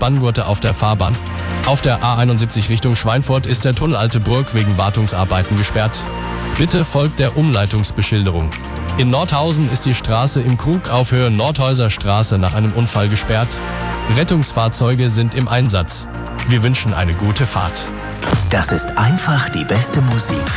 Spanngurte auf der Fahrbahn. Auf der A71 Richtung Schweinfurt ist der Tunnel Alte Burg wegen Wartungsarbeiten gesperrt. Bitte folgt der Umleitungsbeschilderung. In Nordhausen ist die Straße im Krug auf Höhe Nordhäuser Straße nach einem Unfall gesperrt. Rettungsfahrzeuge sind im Einsatz. Wir wünschen eine gute Fahrt. Das ist einfach die beste Musik.